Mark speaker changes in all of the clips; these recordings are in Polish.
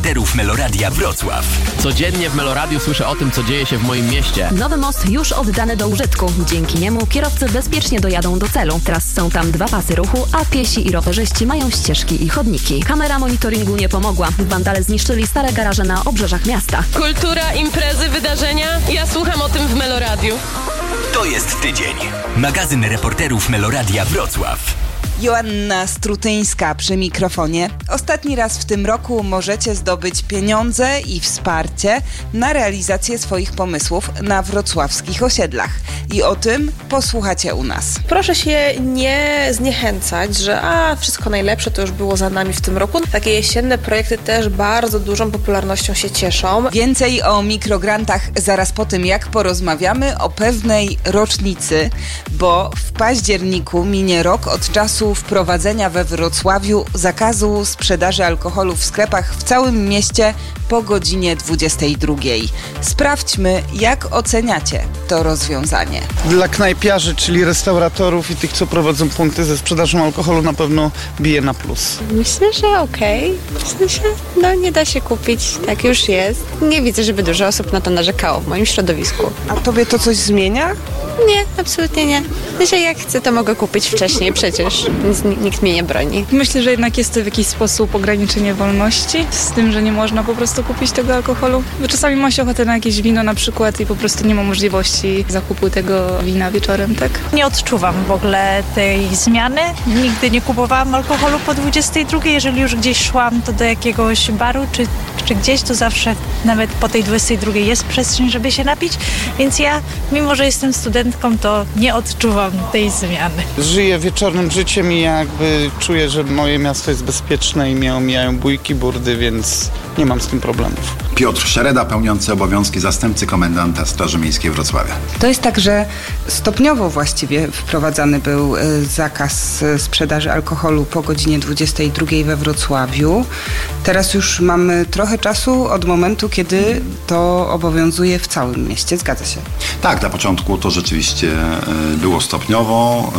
Speaker 1: reporterów Meloradia Wrocław.
Speaker 2: Codziennie w Meloradiu słyszę o tym, co dzieje się w moim mieście.
Speaker 3: Nowy most już oddany do użytku. Dzięki niemu kierowcy bezpiecznie dojadą do celu. Teraz są tam 2 pasy ruchu, a piesi i rowerzyści mają ścieżki i chodniki. Kamera monitoringu nie pomogła. Wandale zniszczyli stare garaże na obrzeżach miasta.
Speaker 4: Kultura, imprezy, wydarzenia. Ja słucham o tym w Meloradiu.
Speaker 1: To jest tydzień. Magazyn reporterów Meloradia Wrocław.
Speaker 5: Joanna Strutyńska przy mikrofonie. Ostatni raz w tym roku możecie zdobyć pieniądze i wsparcie na realizację swoich pomysłów na wrocławskich osiedlach. I o tym posłuchacie u nas.
Speaker 6: Proszę się nie zniechęcać, że wszystko najlepsze to już było za nami w tym roku. Takie jesienne projekty też bardzo dużą popularnością się cieszą.
Speaker 5: Więcej o mikrograntach zaraz po tym, jak porozmawiamy o pewnej rocznicy, bo w październiku minie rok od czasu wprowadzenia we Wrocławiu zakazu sprzedaży alkoholu w sklepach w całym mieście po godzinie 22. Sprawdźmy, jak oceniacie to rozwiązanie.
Speaker 7: Dla knajpiarzy, czyli restauratorów i tych, co prowadzą punkty ze sprzedażą alkoholu, na pewno bije na plus.
Speaker 8: Myślę, że okej. W sensie, nie da się kupić, tak już jest. Nie widzę, żeby dużo osób na to narzekało w moim środowisku.
Speaker 5: A tobie to coś zmienia?
Speaker 8: Nie, absolutnie nie. Myślę, jak chcę, to mogę kupić wcześniej przecież, więc nikt mnie nie broni.
Speaker 9: Myślę, że jednak jest to w jakiś sposób ograniczenie wolności, z tym, że nie można po prostu kupić tego alkoholu. Bo czasami ma się ochotę na jakieś wino na przykład i po prostu nie ma możliwości zakupu tego wina wieczorem, tak?
Speaker 10: Nie odczuwam w ogóle tej zmiany. Nigdy nie kupowałam alkoholu po 22. Jeżeli już gdzieś szłam, to do jakiegoś baru czy gdzieś, to zawsze nawet po tej 22 jest przestrzeń, żeby się napić. Więc ja, mimo że jestem studentką, to nie odczuwam tej zmiany.
Speaker 7: Żyję wieczornym życiem i jakby czuję, że moje miasto jest bezpieczne i mnie omijają bójki, burdy, więc nie mam z tym problemów.
Speaker 11: Piotr Szereda, pełniący obowiązki zastępcy komendanta Straży Miejskiej Wrocławia.
Speaker 5: To jest tak, że stopniowo właściwie wprowadzany był zakaz sprzedaży alkoholu po godzinie 22 we Wrocławiu. Teraz już mamy trochę czasu od momentu, kiedy to obowiązuje w całym mieście. Zgadza się?
Speaker 11: Tak, na początku to rzeczywiście było stopniowo,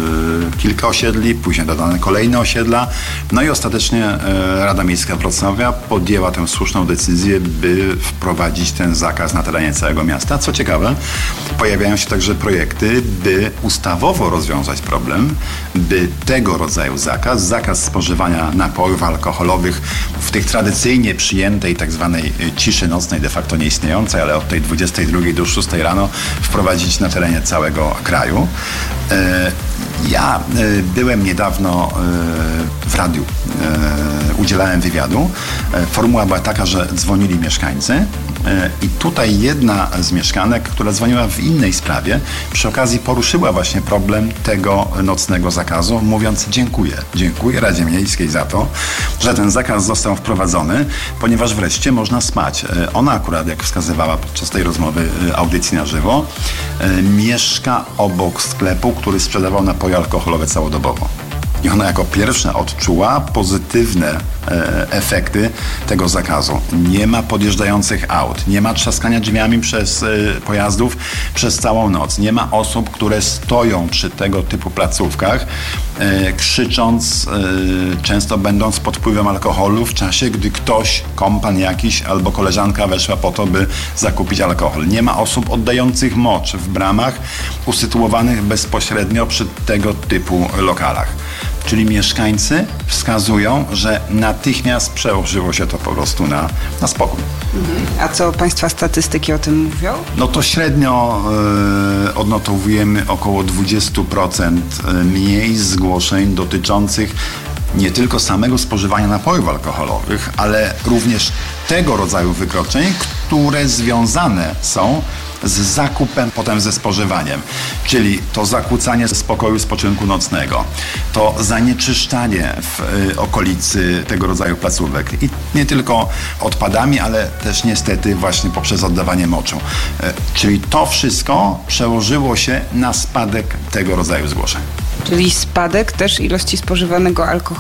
Speaker 11: kilka osiedli, później dodane kolejne osiedla. No i ostatecznie Rada Miejska Wrocławia podjęła tę słuszną decyzję, by wprowadzić ten zakaz na terenie całego miasta. Co ciekawe, pojawiają się także projekty, by ustawowo rozwiązać problem, by tego rodzaju zakaz spożywania napojów alkoholowych w tych tradycyjnie przyjętej tak zwanej ciszy nocnej, de facto nieistniejącej, ale od tej 22 do 6 rano wprowadzić na terenie całego kraju. Ja byłem niedawno w radiu, udzielałem wywiadu. Formuła była taka, że dzwonili mieszkańcy i tutaj jedna z mieszkanek, która dzwoniła w innej sprawie, przy okazji poruszyła właśnie problem tego nocnego zakazu, mówiąc dziękuję Radzie Miejskiej za to, że ten zakaz został wprowadzony, ponieważ wreszcie można spać. Ona akurat, jak wskazywała podczas tej rozmowy audycji na żywo, mieszka obok sklepu, który sprzedawał napoje alkoholowe całodobowo. I ona jako pierwsza odczuła pozytywne efekty tego zakazu. Nie ma podjeżdżających aut, nie ma trzaskania drzwiami przez pojazdów przez całą noc. Nie ma osób, które stoją przy tego typu placówkach, krzycząc, często będąc pod wpływem alkoholu w czasie, gdy ktoś, kompan jakiś albo koleżanka weszła po to, by zakupić alkohol. Nie ma osób oddających mocz w bramach usytuowanych bezpośrednio przy tego typu lokalach. Czyli mieszkańcy wskazują, że natychmiast przełożyło się to po prostu na spokój.
Speaker 5: A co Państwa statystyki o tym mówią?
Speaker 11: No to średnio odnotowujemy około 20% mniej zgłoszeń dotyczących nie tylko samego spożywania napojów alkoholowych, ale również tego rodzaju wykroczeń, które związane są z zakupem, potem ze spożywaniem. Czyli to zakłócanie spokoju spoczynku nocnego, to zanieczyszczanie w okolicy tego rodzaju placówek. I nie tylko odpadami, ale też niestety właśnie poprzez oddawanie moczu. Czyli to wszystko przełożyło się na spadek tego rodzaju zgłoszeń.
Speaker 5: Czyli spadek też ilości spożywanego alkoholu